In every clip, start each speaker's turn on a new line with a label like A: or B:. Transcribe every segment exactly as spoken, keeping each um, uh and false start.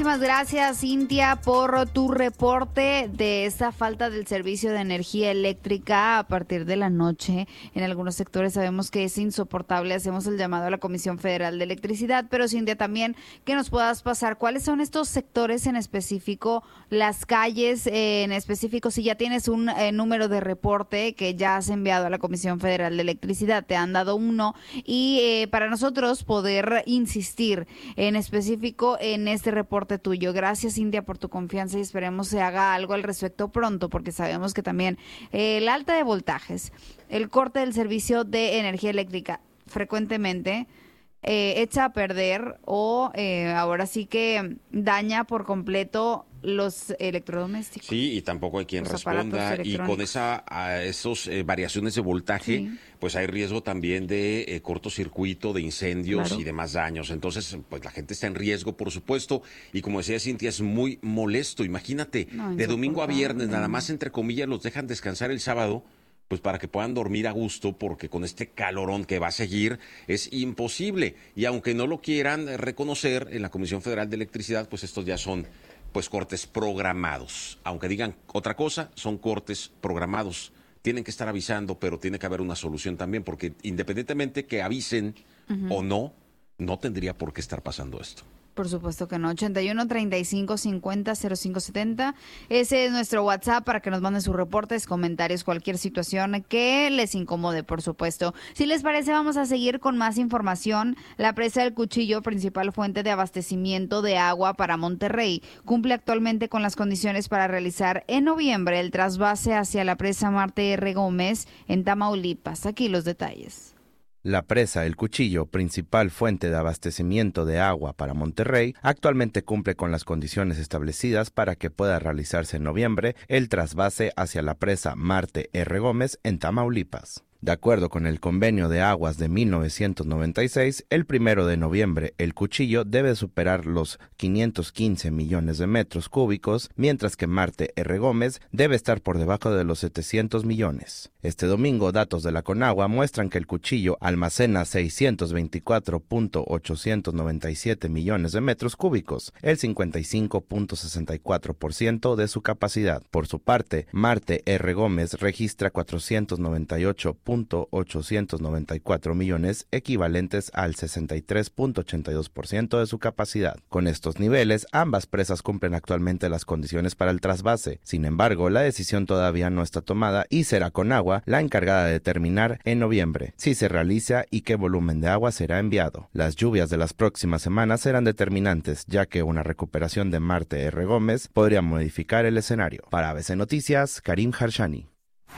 A: Muchísimas gracias, Cintia, por tu reporte de esta falta del servicio de energía eléctrica a partir de la noche. En algunos sectores sabemos que es insoportable. Hacemos el llamado a la Comisión Federal de Electricidad, pero Cintia, también que nos puedas pasar cuáles son estos sectores en específico, las calles eh, en específico, si ya tienes un eh, número de reporte que ya has enviado a la Comisión Federal de Electricidad, te han dado uno, y eh, para nosotros poder insistir en específico en este reporte tuyo. Gracias, Cintia, por tu confianza y esperemos se haga algo al respecto pronto, porque sabemos que también eh, el alta de voltajes, el corte del servicio de energía eléctrica frecuentemente eh, echa a perder o eh, ahora sí que daña por completo los electrodomésticos.
B: Sí, y tampoco hay quien responda, y con esa a esos eh, variaciones de voltaje, sí, pues hay riesgo también de eh, cortocircuito, de incendios, claro, y demás daños. Entonces, pues la gente está en riesgo, por supuesto, y como decía Cintia, es muy molesto. Imagínate, no, de domingo a viernes, nada más entre comillas, los dejan descansar el sábado, pues para que puedan dormir a gusto, porque con este calorón que va a seguir es imposible. Y aunque no lo quieran reconocer en la Comisión Federal de Electricidad, pues estos ya son pues cortes programados. Aunque digan otra cosa, son cortes programados. Tienen que estar avisando, pero tiene que haber una solución también, porque independientemente que avisen uh-huh. o no, no tendría por qué estar pasando esto.
A: Por supuesto que no. ochenta y uno, treinta y cinco, cincuenta, cero cinco setenta. Ese es nuestro WhatsApp para que nos manden sus reportes, comentarios, cualquier situación que les incomode, por supuesto. Si les parece, vamos a seguir con más información. La presa del Cuchillo, principal fuente de abastecimiento de agua para Monterrey, cumple actualmente con las condiciones para realizar en noviembre el trasvase hacia la presa Marte R. Gómez en Tamaulipas. Aquí los detalles.
C: La presa El Cuchillo, principal fuente de abastecimiento de agua para Monterrey, actualmente cumple con las condiciones establecidas para que pueda realizarse en noviembre el trasvase hacia la presa Marte R. Gómez en Tamaulipas. De acuerdo con el Convenio de Aguas de mil novecientos noventa y seis, el primero de noviembre el Cuchillo debe superar los quinientos quince millones de metros cúbicos, mientras que Marte R. Gómez debe estar por debajo de los setecientos millones. Este domingo, datos de la Conagua muestran que el Cuchillo almacena seiscientos veinticuatro punto ochocientos noventa y siete millones de metros cúbicos, el cincuenta y cinco punto sesenta y cuatro por ciento de su capacidad. Por su parte, Marte R. Gómez registra cuatrocientos noventa y ocho punto ochocientos noventa y cuatro millones, equivalentes al sesenta y tres punto ochenta y dos por ciento de su capacidad. Con estos niveles, ambas presas cumplen actualmente las condiciones para el trasvase. Sin embargo, la decisión todavía no está tomada y será Conagua la encargada de determinar en noviembre si se realiza y qué volumen de agua será enviado. Las lluvias de las próximas semanas serán determinantes, ya que una recuperación de Marte R. Gómez podría modificar el escenario. Para A B C Noticias, Karim Harshani.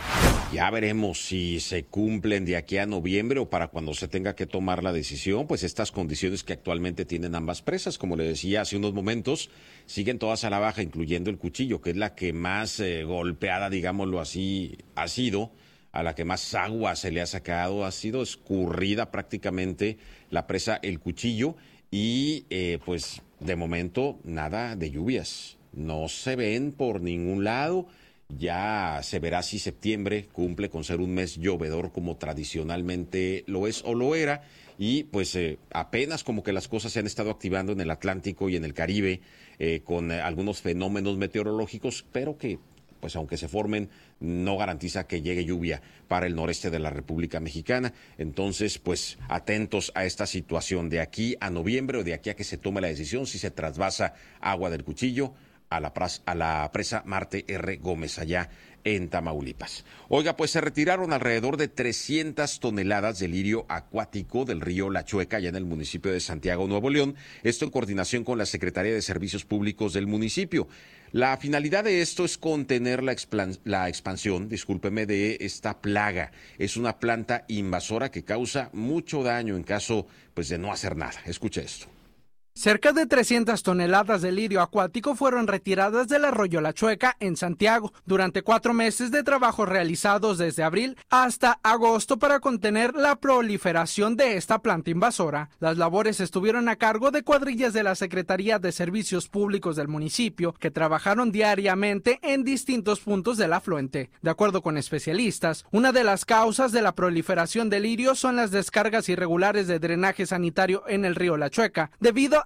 B: Ya veremos si se cumplen de aquí a noviembre o para cuando se tenga que tomar la decisión, pues estas condiciones que actualmente tienen ambas presas, como le decía hace unos momentos, siguen todas a la baja, incluyendo el Cuchillo, que es la que más eh, golpeada, digámoslo así, ha sido, a la que más agua se le ha sacado, ha sido escurrida prácticamente la presa El Cuchillo y eh, pues de momento nada de lluvias, no se ven por ningún lado. Ya se verá si septiembre cumple con ser un mes llovedor como tradicionalmente lo es o lo era, y pues eh, apenas como que las cosas se han estado activando en el Atlántico y en el Caribe eh, con eh, algunos fenómenos meteorológicos, pero que pues aunque se formen no garantiza que llegue lluvia para el noreste de la República Mexicana. Entonces pues atentos a esta situación de aquí a noviembre o de aquí a que se tome la decisión si se trasvasa agua del Cuchillo a la, pras, a la presa Marte R. Gómez, allá en Tamaulipas. Oiga, pues se retiraron alrededor de trescientas toneladas de lirio acuático del río La Chueca, allá en el municipio de Santiago, Nuevo León, esto en coordinación con la Secretaría de Servicios Públicos del municipio. La finalidad de esto es contener la, explan- la expansión, discúlpeme, de esta plaga. Es una planta invasora que causa mucho daño en caso pues, de no hacer nada. Escuche esto.
D: Cerca de trescientas toneladas de lirio acuático fueron retiradas del arroyo La Chueca en Santiago durante cuatro meses de trabajos realizados desde abril hasta agosto para contener la proliferación de esta planta invasora. Las labores estuvieron a cargo de cuadrillas de la Secretaría de Servicios Públicos del municipio que trabajaron diariamente en distintos puntos del afluente. De acuerdo con especialistas, una de las causas de la proliferación de lirio son las descargas irregulares de drenaje sanitario en el río La Chueca, debido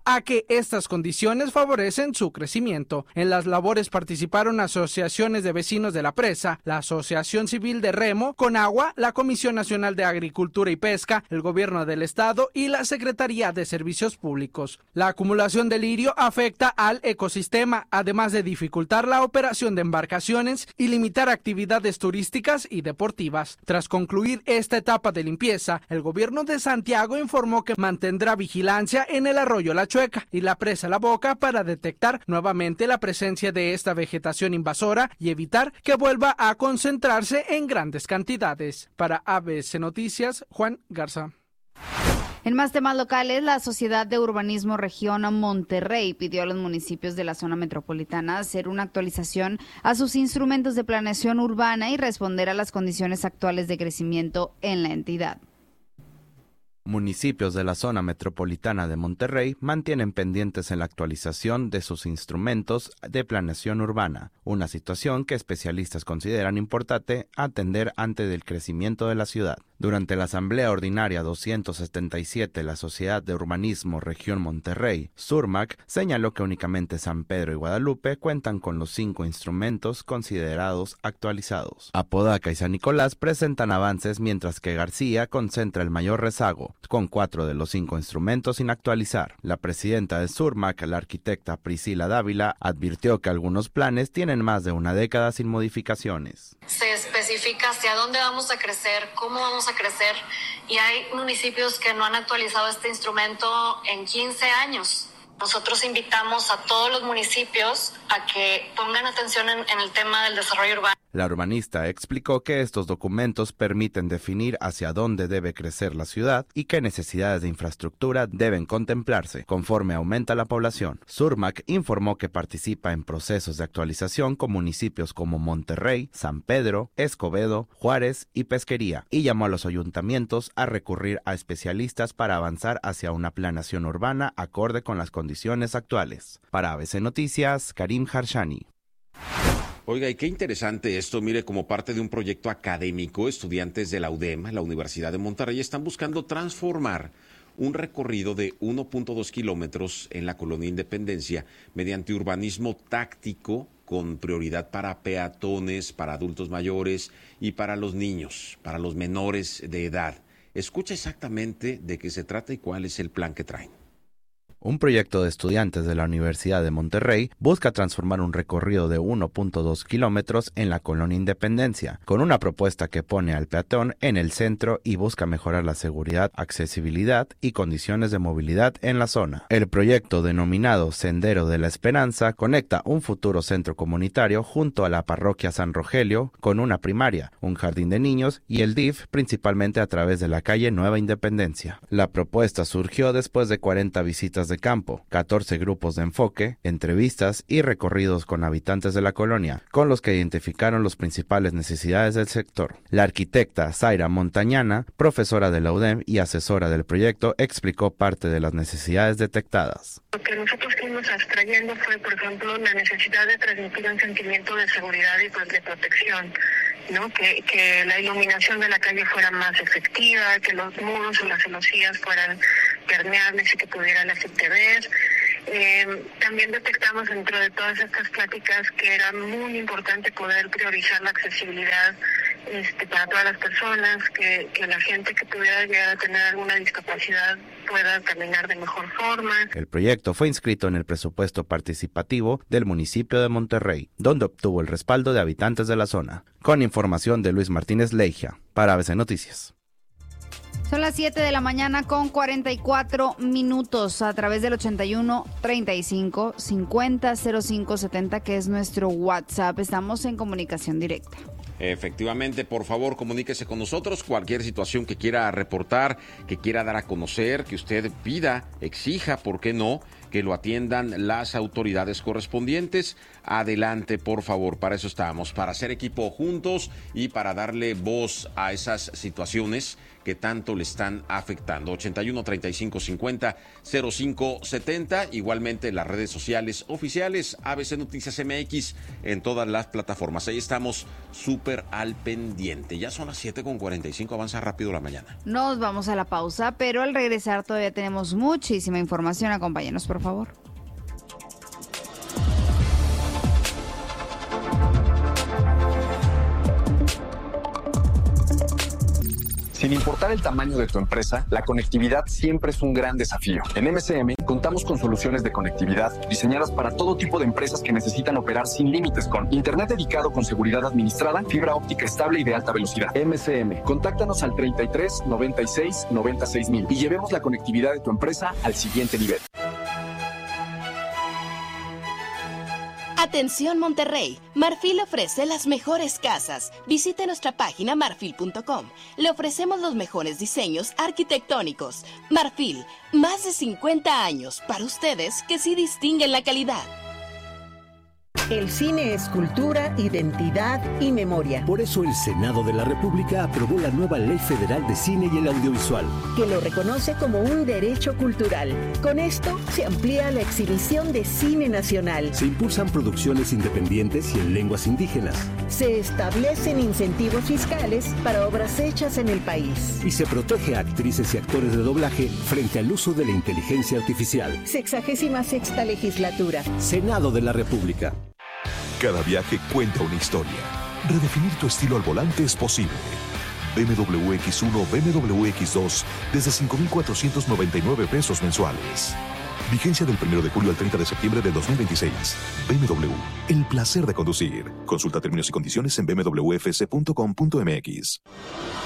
D: a que estas condiciones favorecen su crecimiento. En las labores participaron asociaciones de vecinos de la presa, la Asociación Civil de Remo, Conagua, la Comisión Nacional de Agricultura y Pesca, el Gobierno del Estado y la Secretaría de Servicios Públicos. La acumulación de lirio afecta al ecosistema, además de dificultar la operación de embarcaciones y limitar actividades turísticas y deportivas. Tras concluir esta etapa de limpieza, el Gobierno de Santiago informó que mantendrá vigilancia en el arroyo La Chueca y la presa La Boca para detectar nuevamente la presencia de esta vegetación invasora y evitar que vuelva a concentrarse en grandes cantidades. Para A B C Noticias, Juan Garza.
A: En más temas locales, la Sociedad de Urbanismo Región Monterrey pidió a los municipios de la zona metropolitana hacer una actualización a sus instrumentos de planeación urbana y responder a las condiciones actuales de crecimiento en la entidad.
C: Municipios de la zona metropolitana de Monterrey mantienen pendientes en la actualización de sus instrumentos de planeación urbana, una situación que especialistas consideran importante atender ante el crecimiento de la ciudad. Durante la Asamblea Ordinaria doscientos setenta y siete, la Sociedad de Urbanismo Región Monterrey, SURMAC, señaló que únicamente San Pedro y Guadalupe cuentan con los cinco instrumentos considerados actualizados. Apodaca y San Nicolás presentan avances, mientras que García concentra el mayor rezago, con cuatro de los cinco instrumentos sin actualizar. La presidenta de SURMAC, la arquitecta Priscila Dávila, advirtió que algunos planes tienen más de una década sin modificaciones.
E: Se especifica hacia dónde vamos a crecer, cómo vamos a crecer, y hay municipios que no han actualizado este instrumento en quince años. Nosotros invitamos a todos los municipios a que pongan atención en, en el tema del desarrollo urbano.
C: La urbanista explicó que estos documentos permiten definir hacia dónde debe crecer la ciudad y qué necesidades de infraestructura deben contemplarse conforme aumenta la población. SURMAC informó que participa en procesos de actualización con municipios como Monterrey, San Pedro, Escobedo, Juárez y Pesquería, y llamó a los ayuntamientos a recurrir a especialistas para avanzar hacia una planeación urbana acorde con las condiciones actuales. Para A B C Noticias, Karim Harshani.
B: Oiga, y qué interesante esto. Mire, como parte de un proyecto académico, estudiantes de la U D E M, la Universidad de Monterrey, están buscando transformar un recorrido de uno punto dos kilómetros en la Colonia Independencia mediante urbanismo táctico con prioridad para peatones, para adultos mayores y para los niños, para los menores de edad. Escucha exactamente de qué se trata y cuál es el plan que traen.
C: Un proyecto de estudiantes de la Universidad de Monterrey busca transformar un recorrido de uno punto dos kilómetros en la Colonia Independencia, con una propuesta que pone al peatón en el centro y busca mejorar la seguridad, accesibilidad y condiciones de movilidad en la zona. El proyecto, denominado Sendero de la Esperanza, conecta un futuro centro comunitario junto a la parroquia San Rogelio con una primaria, un jardín de niños y el D I F, principalmente a través de la calle Nueva Independencia. La propuesta surgió después de cuarenta visitas de campo, catorce grupos de enfoque, entrevistas y recorridos con habitantes de la colonia, con los que identificaron las principales necesidades del sector. La arquitecta Zaira Montañana, profesora de la U D E M y asesora del proyecto, explicó parte de las necesidades detectadas.
F: Lo que nosotros fuimos abstrayendo fue, por ejemplo, la necesidad de transmitir un sentimiento de seguridad y pues, de protección, ¿no? Que, que la iluminación de la calle fuera más efectiva, que los muros o las celosías fueran permeables y que pudiera la gente ver. Eh, también detectamos dentro de todas estas pláticas que era muy importante poder priorizar la accesibilidad este, para todas las personas, que, que la gente que pudiera llegar a tener alguna discapacidad pueda caminar de mejor forma.
C: El proyecto fue inscrito en el presupuesto participativo del municipio de Monterrey, donde obtuvo el respaldo de habitantes de la zona. Con información de Luis Martínez Leija, para A B C Noticias.
A: Son las siete de la mañana con cuarenta y cuatro minutos a través del ochenta y uno, treinta y cinco, cincuenta, cero cinco setenta, que es nuestro WhatsApp. Estamos en comunicación directa.
B: Efectivamente, por favor, comuníquese con nosotros. Cualquier situación que quiera reportar, que quiera dar a conocer, que usted pida, exija, ¿por qué no?, que lo atiendan las autoridades correspondientes. Adelante, por favor, para eso estamos, para hacer equipo juntos y para darle voz a esas situaciones que tanto le están afectando. ochenta y uno, treinta y cinco, cincuenta, cero cinco setenta. Igualmente las redes sociales oficiales A B C Noticias M X en todas las plataformas. Ahí estamos súper al pendiente. Ya son las siete con cuarenta y cinco, avanza rápido la mañana.
A: Nos vamos a la pausa, pero al regresar todavía tenemos muchísima información. Acompáñenos, por favor.
G: Sin importar el tamaño de tu empresa, la conectividad siempre es un gran desafío. En M C M contamos con soluciones de conectividad diseñadas para todo tipo de empresas que necesitan operar sin límites, con internet dedicado con seguridad administrada, fibra óptica estable y de alta velocidad. M C M, contáctanos al treinta y tres, noventa y seis, noventa y seis mil y llevemos la conectividad de tu empresa al siguiente nivel.
H: Atención Monterrey, Marfil ofrece las mejores casas. Visite nuestra página marfil punto com. Le ofrecemos los mejores diseños arquitectónicos. Marfil, más de cincuenta años para ustedes que sí distinguen la calidad.
I: El cine es cultura, identidad y memoria.
J: Por eso el Senado de la República aprobó la nueva Ley Federal de Cine y el Audiovisual,
I: que lo reconoce como un derecho cultural. Con esto se amplía la exhibición de cine nacional.
J: Se impulsan producciones independientes y en lenguas indígenas.
I: Se establecen incentivos fiscales para obras hechas en el país.
J: Y se protege a actrices y actores de doblaje frente al uso de la inteligencia artificial.
I: Sexagésima sexta legislatura.
J: Senado de la República.
K: Cada viaje cuenta una historia. Redefinir tu estilo al volante es posible. B M W X uno, B M W X dos, desde cinco mil cuatrocientos noventa y nueve pesos mensuales. Vigencia del primero de julio al treinta de septiembre de dos mil veintiséis. B M W, el placer de conducir. Consulta términos y condiciones en b m w f c punto com punto m x.